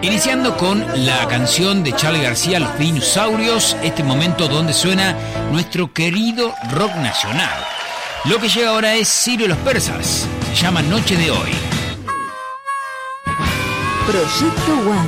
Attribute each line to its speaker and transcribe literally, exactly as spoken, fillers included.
Speaker 1: Iniciando con la canción de Charly García, Los Dinosaurios, este momento donde suena nuestro querido rock nacional. Lo que llega ahora es Sirio y los Persas, se llama Noche de Hoy.
Speaker 2: Proyecto One.